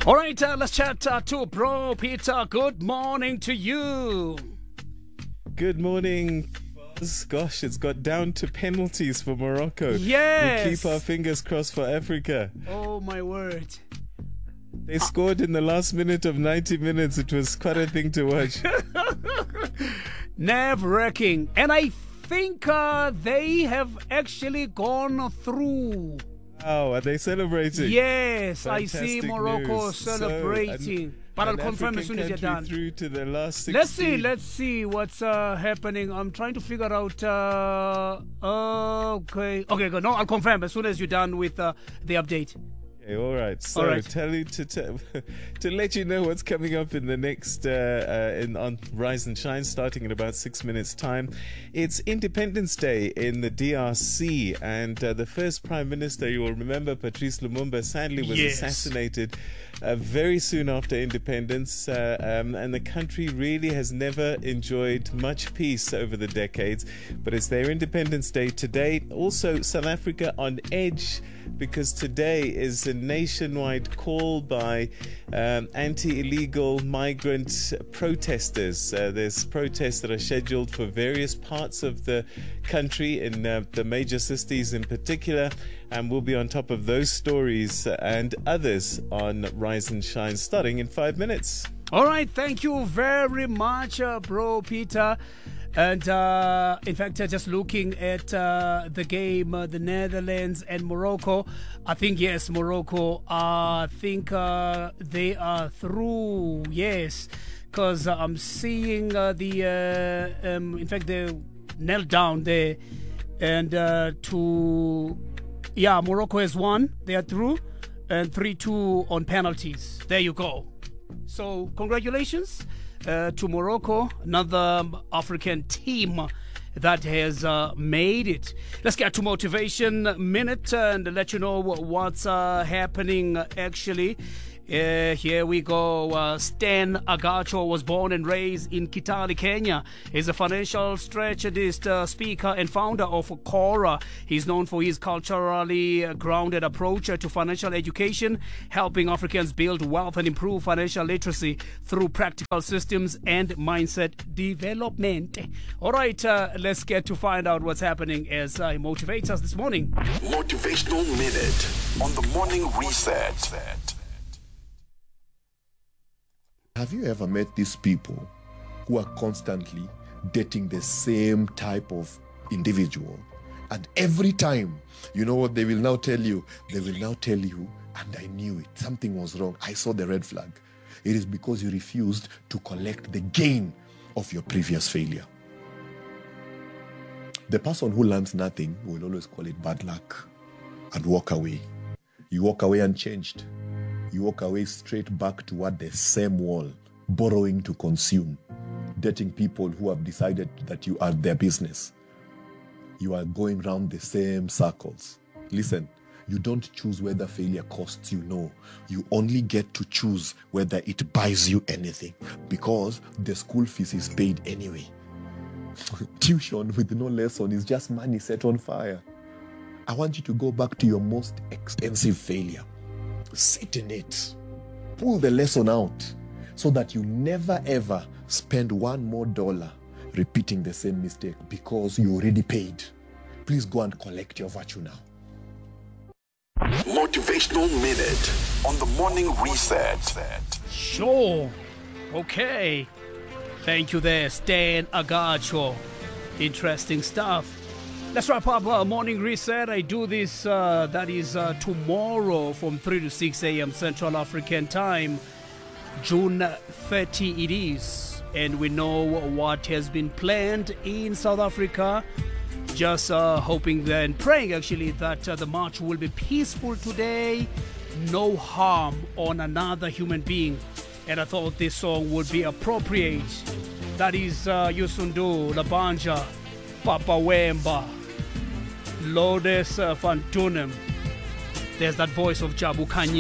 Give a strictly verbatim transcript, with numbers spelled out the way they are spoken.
All right, uh, let's chat uh, to Bro Peter. Good morning to you. Good morning. Gosh, it's got down to penalties for Morocco. Yes. We keep our fingers crossed for Africa. Oh, my word. They scored in the last minute of ninety minutes. It was quite a thing to watch. Nerve-wracking. And I think uh, they have actually gone through. Wow, are they celebrating? Yes, Fantastic I see Morocco news. celebrating. So, an, but an I'll confirm African as soon as you're country done. Through to the last sixteen. Let's see, let's see what's uh, happening. I'm trying to figure out. Uh, okay, okay, good. No, I'll confirm as soon as you're done with uh, the update. Okay, all right. So, all right. tell you to tell, to let you know what's coming up in the next uh, uh, in on Rise and Shine, starting in about six minutes' time. It's Independence Day in the D R C, and uh, the first Prime Minister, you will remember, Patrice Lumumba, sadly was Yes. assassinated uh, very soon after independence, uh, um, and the country really has never enjoyed much peace over the decades. But it's their Independence Day today. Also, South Africa on edge, because today is a nationwide call by um, anti-illegal migrant protesters. Uh, there's protests that are scheduled for various parts of the country, in uh, the major cities in particular, and we'll be on top of those stories and others on Rise and Shine starting in five minutes. All right, thank you very much, uh, Bro Peter. And uh, in fact, uh, just looking at uh, the game, uh, the Netherlands and Morocco, I think, yes, Morocco, uh, I think uh, they are through, yes, because uh, I'm seeing uh, the, uh, um, in fact, they knelt down there, and uh, to, yeah, Morocco has won, they are through, and three two on penalties. There you go. So, congratulations. Uh, to Morocco, another African team that has uh, made it. Let's get to Motivation Minute and let you know what's uh, happening actually. Uh, here we go. Uh, Stan Agacho was born and raised in Kitale, Kenya. He's a financial strategist, uh, speaker, and founder of Cora. He's known for his culturally grounded approach to financial education, helping Africans build wealth and improve financial literacy through practical systems and mindset development. All right, uh, let's get to find out what's happening as uh, he motivates us this morning. Motivational Minute on the Morning Reset. Have you ever met these people who are constantly dating the same type of individual? And every time, you know what they will now tell you? They will now tell you, and I knew it, something was wrong. I saw the red flag. It is because you refused to collect the gain of your previous failure. The person who learns nothing will always call it bad luck and walk away. You walk away unchanged. You walk away straight back toward the same wall, borrowing to consume, dating people who have decided that you are their business. You are going round the same circles. Listen, you don't choose whether failure costs you, no. You only get to choose whether it buys you anything, because the school fees is paid anyway. Tuition with no lesson is just money set on fire. I want you to go back to your most expensive failure. Sit in it. Pull the lesson out so that you never ever spend one more dollar repeating the same mistake, because you already paid. Please go and collect your virtue now. Motivational Minute on the Morning Reset. Sure. Okay. Thank you there, Stan Agacho. Interesting stuff. Let's wrap up our Morning Reset. I do this, uh, that is uh, tomorrow from three to six a.m. Central African Time. June thirtieth it is. And we know what has been planned in South Africa. Just uh, hoping and praying actually that uh, the march will be peaceful today. No harm on another human being. And I thought this song would be appropriate. That is uh, Yusundu, Labanja, Papa Wemba, Lourdes uh, Fantunem. There's that voice of Jabu Kanye.